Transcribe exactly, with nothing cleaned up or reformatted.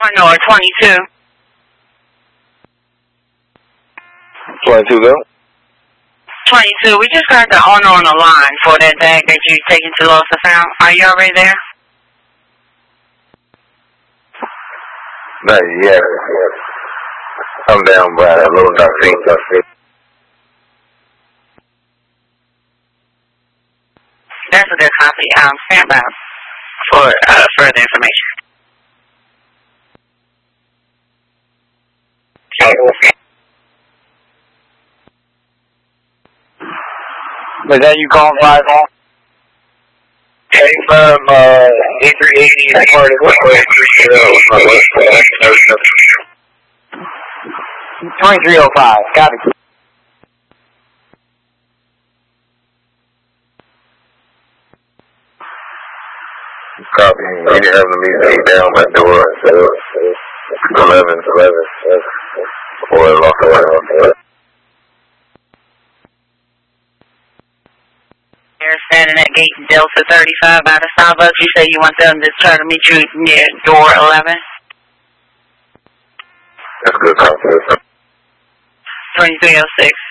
North twenty-two. twenty-two, go. twenty-two, we just got the owner on the line for that bag that you taken to Lost and Found. Are you already there? Not yet. I'm down by a little nothing. That's a good copy. Um, stand by for uh, further information. Is that you calling five home? Hey, from uh, A three eighty is part of what twenty-three oh five, copy. Copy. We didn't have the music down my door, so eleven, eleven, or lock away. They're standing at gate Delta thirty-five by the Starbucks. You say you want them to try to meet you near door eleven? That's good, copy. twenty-three oh six.